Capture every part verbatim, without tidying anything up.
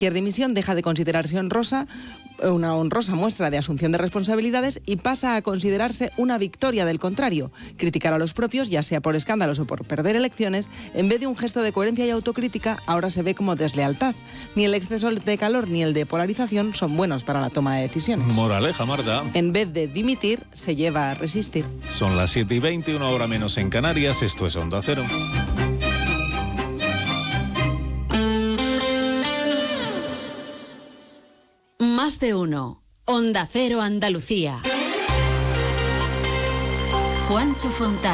Cualquier dimisión deja de considerarse honrosa, una honrosa muestra de asunción de responsabilidades y pasa a considerarse una victoria del contrario. Criticar a los propios, ya sea por escándalos o por perder elecciones, en vez de un gesto de coherencia y autocrítica, ahora se ve como deslealtad. Ni el exceso de calor ni el de polarización son buenos para la toma de decisiones. Moraleja, Marta. En vez de dimitir, se lleva a resistir. Son las siete y veinte, una hora menos en Canarias. Esto es Onda Cero. Más de uno. Onda Cero Andalucía. Juancho Fontán.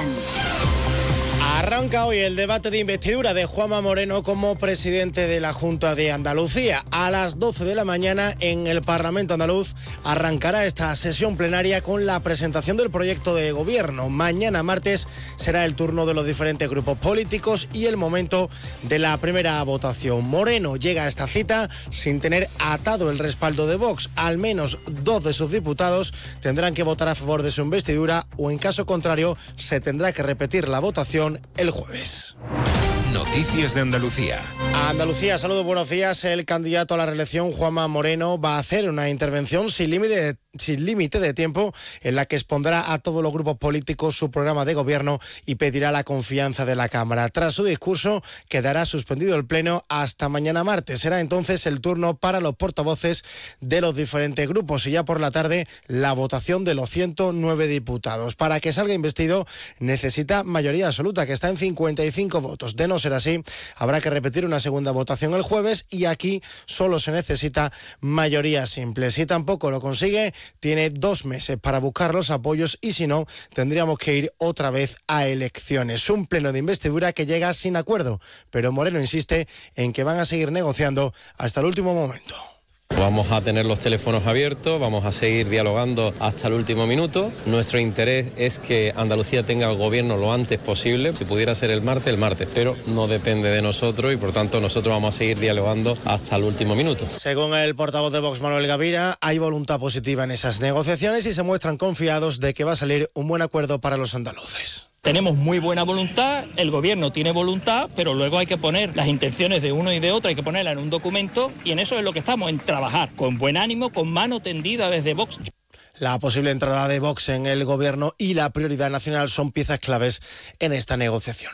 Arranca hoy el debate de investidura de Juanma Moreno como presidente de la Junta de Andalucía. A las doce de la mañana en el Parlamento andaluz arrancará esta sesión plenaria con la presentación del proyecto de gobierno. Mañana martes será el turno de los diferentes grupos políticos y el momento de la primera votación. Moreno llega a esta cita sin tener atado el respaldo de Vox. Al menos dos de sus diputados tendrán que votar a favor de su investidura o en caso contrario se tendrá que repetir la votación el jueves. Noticias de Andalucía. A Andalucía, saludos, buenos días. El candidato a la reelección, Juanma Moreno, va a hacer una intervención sin límite de, sin límite de tiempo en la que expondrá a todos los grupos políticos su programa de gobierno y pedirá la confianza de la Cámara. Tras su discurso, quedará suspendido el pleno hasta mañana martes. Será entonces el turno para los portavoces de los diferentes grupos y ya por la tarde la votación de los ciento nueve diputados. Para que salga investido necesita mayoría absoluta, que está en cincuenta y cinco votos. De no ser así, habrá que repetir una segunda votación el jueves y aquí solo se necesita mayoría simple. Si tampoco lo consigue, tiene dos meses para buscar los apoyos y si no, tendríamos que ir otra vez a elecciones. Un pleno de investidura que llega sin acuerdo, pero Moreno insiste en que van a seguir negociando hasta el último momento. Vamos a tener los teléfonos abiertos, vamos a seguir dialogando hasta el último minuto. Nuestro interés es que Andalucía tenga el gobierno lo antes posible. Si pudiera ser el martes, el martes, pero no depende de nosotros y por tanto nosotros vamos a seguir dialogando hasta el último minuto. Según el portavoz de Vox, Manuel Gavira, hay voluntad positiva en esas negociaciones y se muestran confiados de que va a salir un buen acuerdo para los andaluces. Tenemos muy buena voluntad, el gobierno tiene voluntad, pero luego hay que poner las intenciones de uno y de otro, hay que ponerlas en un documento y en eso es lo que estamos, en trabajar con buen ánimo, con mano tendida desde Vox. La posible entrada de Vox en el gobierno y la prioridad nacional son piezas claves en esta negociación.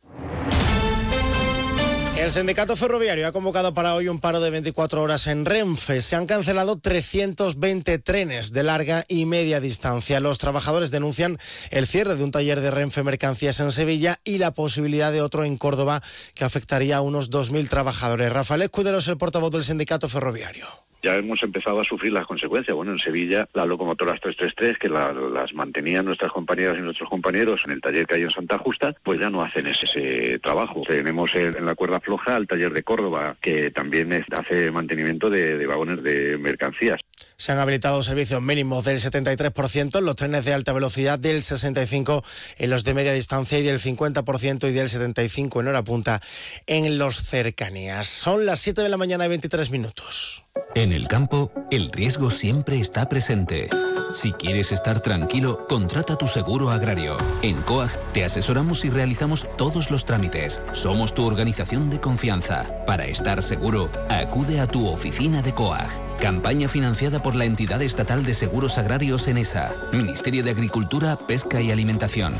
El sindicato ferroviario ha convocado para hoy un paro de veinticuatro horas en Renfe. Se han cancelado trescientos veinte trenes de larga y media distancia. Los trabajadores denuncian el cierre de un taller de Renfe Mercancías en Sevilla y la posibilidad de otro en Córdoba que afectaría a unos dos mil trabajadores. Rafael Escudero es el portavoz del sindicato ferroviario. Ya hemos empezado a sufrir las consecuencias. Bueno, en Sevilla las locomotoras trescientos treinta y tres, que la, las mantenían nuestras compañeras y nuestros compañeros en el taller que hay en Santa Justa, pues ya no hacen ese, ese trabajo. Tenemos el, en la cuerda floja el taller de Córdoba, que también es, hace mantenimiento de, de vagones de mercancías. Se han habilitado servicios mínimos del setenta y tres por ciento en los trenes de alta velocidad, del sesenta y cinco por ciento en los de media distancia y del cincuenta por ciento y del setenta y cinco por ciento en hora punta en los cercanías. Son las siete de la mañana y veintitrés minutos. En el campo, el riesgo siempre está presente. Si quieres estar tranquilo, contrata tu seguro agrario. En COAG te asesoramos y realizamos todos los trámites. Somos tu organización de confianza. Para estar seguro, acude a tu oficina de COAG. Campaña financiada por la entidad estatal de seguros agrarios ENESA, Ministerio de Agricultura, Pesca y Alimentación.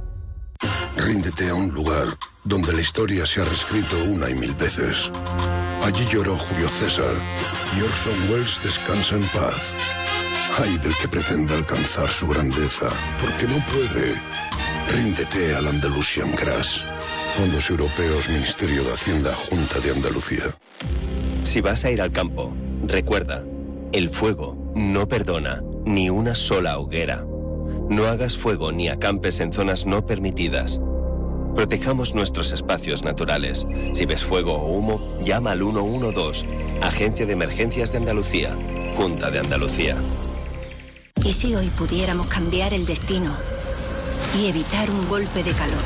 Ríndete a un lugar donde la historia se ha reescrito una y mil veces. Allí lloró Julio César y Orson Welles descansa en paz. Ay del que pretenda alcanzar su grandeza, porque no puede. Ríndete al Andalusian Crash. Fondos Europeos, Ministerio de Hacienda, Junta de Andalucía. Si vas a ir al campo, recuerda, el fuego no perdona ni una sola hoguera. No hagas fuego ni acampes en zonas no permitidas. Protejamos nuestros espacios naturales. Si ves fuego o humo, llama al uno uno dos, Agencia de Emergencias de Andalucía, Junta de Andalucía. ¿Y si hoy pudiéramos cambiar el destino y evitar un golpe de calor?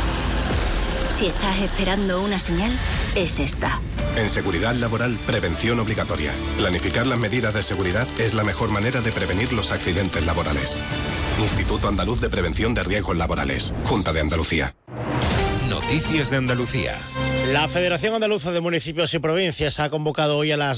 Si estás esperando una señal, es esta. En seguridad laboral, prevención obligatoria. Planificar las medidas de seguridad es la mejor manera de prevenir los accidentes laborales. Instituto Andaluz de Prevención de Riesgos Laborales, Junta de Andalucía. Noticias de Andalucía. La Federación Andaluza de Municipios y Provincias ha convocado hoy a las